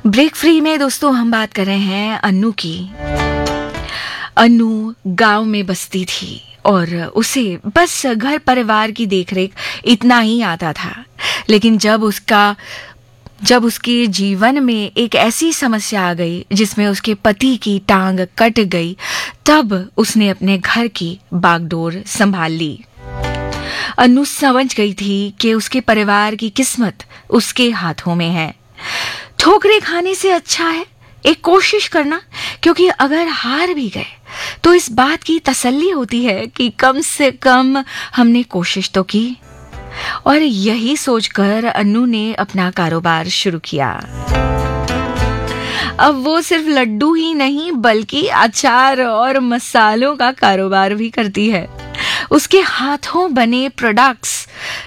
Break free में दोस्तों हम बात कर रहे हैं अन्नू की। अन्नू गांव में बसती थी और उसे बस घर परिवार की देखरेख इतना ही आता था। लेकिन जब उसके जीवन में एक ऐसी समस्या आ गई जिसमें उसके पति की टांग कट गई, तब उसने अपने घर की बागडोर संभाल ली। अन्नू समझ गई थी कि उसके परिवार की किस्मत उसके हाथों में है। ठोकरें खाने से अच्छा है एक कोशिश करना, क्योंकि अगर हार भी गए तो इस बात की तसल्ली होती है कि कम से कम हमने कोशिश तो की। और यही सोचकर अन्नू ने अपना कारोबार शुरू किया। अब वो सिर्फ लड्डू ही नहीं बल्कि अचार और मसालों का कारोबार भी करती है। उसके हाथों बने प्रोडक्ट्स